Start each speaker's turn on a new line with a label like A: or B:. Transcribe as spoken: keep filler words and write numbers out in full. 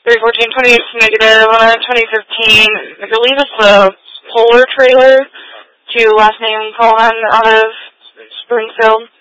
A: three fourteen twenty-eight negative on a twenty fifteen, I believe it's the Polar trailer to last name Coleman out of Springfield.